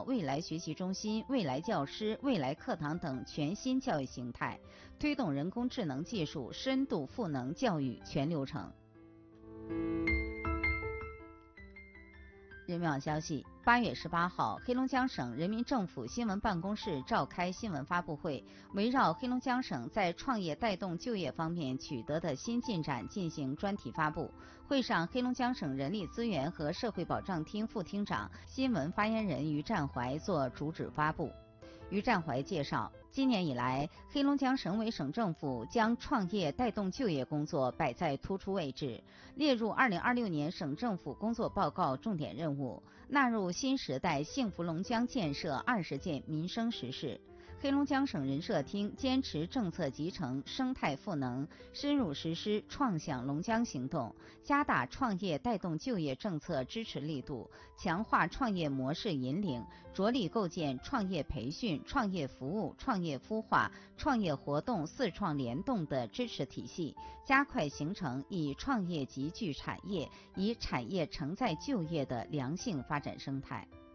未来学习中心、未来教师、未来课堂等全新教育形态，推动人工智能技术深度赋能教育全流程。人民网消息，8月18号，黑龙江省人民政府新闻办公室召开新闻发布会，围绕黑龙江省在创业带动就业方面取得的新进展进行专题发布。会上，黑龙江省人力资源和社会保障厅副厅长、新闻发言人于占怀作主旨发布。于占怀介绍，今年以来，黑龙江省委省政府将创业带动就业工作摆在突出位置，列入2026年省政府工作报告重点任务，纳入新时代幸福龙江建设20件民生实事。黑龙江省人社厅坚持政策集成、生态赋能，深入实施创想龙江行动，加大创业带动就业政策支持力度，强化创业模式引领，着力构建创业培训、创业服务、创业孵化、创业活动4创联动的支持体系，加快形成以创业集聚产业、以产业承载就业的良性发展生态。